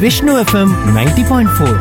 Vishnu FM 90.4.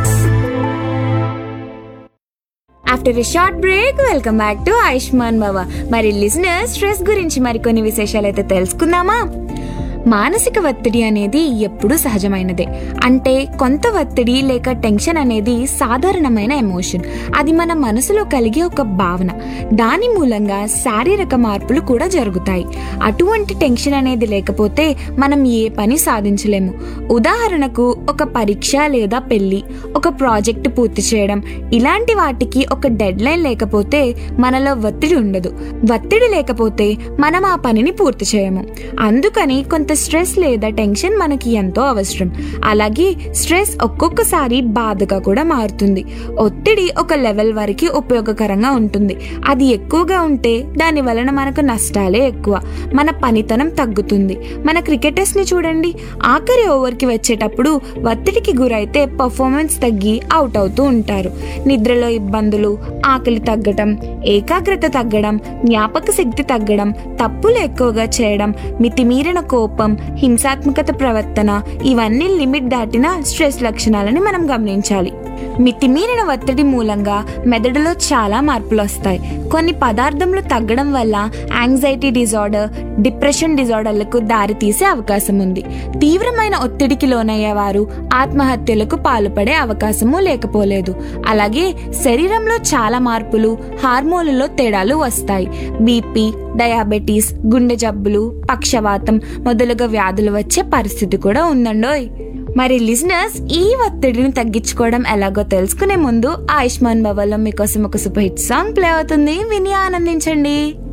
After a short break welcome back to Ayushman భవ. మరి listeners, stress గురించి మరికొన్ని విశేషాలు అయితే తెలుసుకుందామా? మానసిక ఒత్తిడి అనేది ఎప్పుడూ సహజమైనదే. అంటే కొంత ఒత్తిడి లేక టెన్షన్ అనేది సాధారణమైన ఎమోషన్. అది మన మనసులో కలిగే ఒక భావన. దాని మూలంగా శారీరక మార్పులు కూడా జరుగుతాయి. అటువంటి టెన్షన్ అనేది లేకపోతే మనం ఏ పని సాధించలేము. ఉదాహరణకు ఒక పరీక్ష లేదా పెళ్లి, ఒక ప్రాజెక్టు పూర్తి చేయడం, ఇలాంటి వాటికి ఒక డెడ్ లైన్ లేకపోతే మనలో ఒత్తిడి ఉండదు. ఒత్తిడి లేకపోతే మనం ఆ పనిని పూర్తి చేయము. అందుకని కొంత స్ట్రెస్ లేదా టెన్షన్ మనకి ఎంతో అవసరం. అలాగే స్ట్రెస్ ఒక్కొక్కసారి బాధగా కూడా మారుతుంది. ఒత్తిడి ఒక లెవెల్ వరకు ఉపయోగకరంగా ఉంటుంది. అది ఎక్కువగా ఉంటే దాని వలన మనకు నష్టాలే ఎక్కువ. మన పనితనం తగ్గుతుంది. మన క్రికెటర్స్ ని చూడండి, ఆఖరి ఓవర్కి వచ్చేటప్పుడు ఒత్తిడికి గురైతే పర్ఫార్మెన్స్ తగ్గి అవుట్ అవుతూ ఉంటారు. నిద్రలో ఇబ్బందులు, ఆకలి తగ్గడం, ఏకాగ్రత తగ్గడం, జ్ఞాపక శక్తి తగ్గడం, తప్పులు ఎక్కువగా చేయడం, మితిమీరిన కోపం, హింసాత్మకత ప్రవర్తన, ఇవన్నీ లిమిట్ దాటిన స్ట్రెస్ లక్షణాలని మనం గమనించాలి. మితిమీరిన ఒత్తిడి మూలంగా మెదడులో చాలా మార్పులు వస్తాయి. కొన్ని పదార్థములు తగ్గడం వల్ల యాంగ్జైటీ డిజార్డర్, డిప్రెషన్ డిజార్డర్లకు దారితీసే అవకాశం ఉంది. తీవ్రమైన ఒత్తిడికి లోనయ్యేవారు ఆత్మహత్యలకు పాల్పడే అవకాశము లేకపోలేదు. అలాగే శరీరంలో చాలా మార్పులు, హార్మోన్లలో తేడాలు వస్తాయి. బీపీ, డయాబెటీస్, గుండె జబ్బులు, పక్షవాతం మొదలుగా వ్యాధులు వచ్చే పరిస్థితి కూడా ఉందండోయ్. మరి లిజనర్స్, ఈ ఒత్తిడిని తగ్గించుకోవడం ఎలాగో తెలుసుకునే ముందు ఆయుష్మాన్ భవలో మీకోసం ఒక సూపర్ హిట్ సాంగ్ ప్లే అవుతుంది, విని ఆనందించండి.